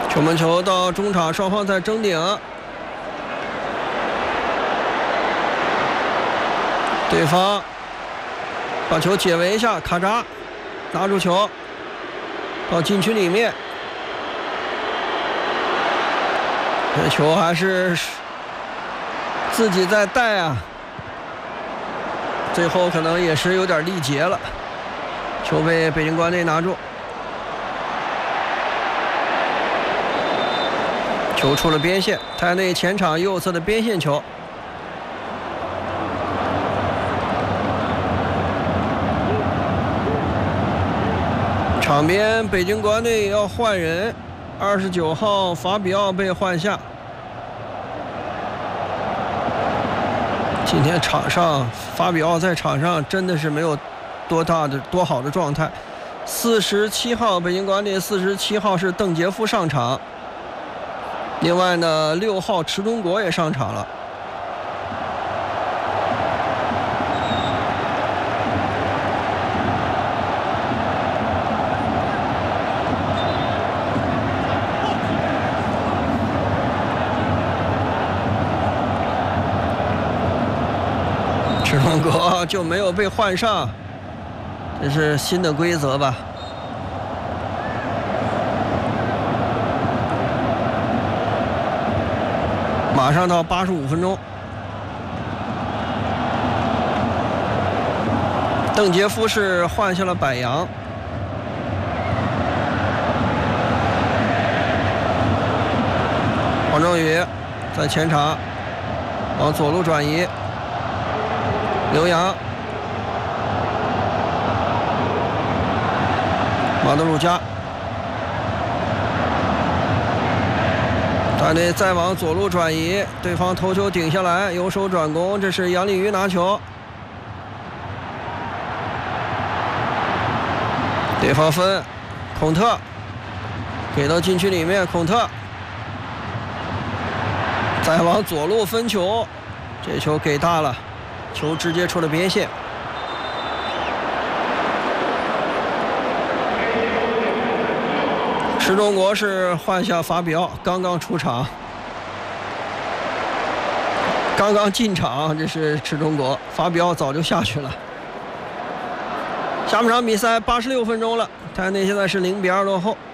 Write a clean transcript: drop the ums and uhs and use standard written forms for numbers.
球门球到中场，双方在争顶，对方把球解围一下，卡扎拿住球到禁区里面，这球还是自己在带啊，最后可能也是有点力竭了，球被北京国安队拿住。球出了边线，泰内前场右侧的边线球。场边北京国安队要换人，29号法比奥被换下。今天场上法比奥在场上真的是没有多好的状态。47号北京国安队47号是邓杰夫上场。另外呢，6号池中国也上场了。池中国就没有被换上，这是新的规则吧？马上到85分钟，邓杰夫是换下了柏杨，黄正宇在前场往左路转移，刘洋、马德鲁加。泰内再往左路转移，对方头球顶下来，右手转攻，这是杨立瑜拿球，对方分，孔特给到禁区里面，孔特再往左路分球，这球给大了，球直接出了边线。池中国是换下法比奥，刚刚出场，刚刚进场，这是池中国，法比奥早就下去了。下半场比赛86分钟了，泰内现在是0-2落后。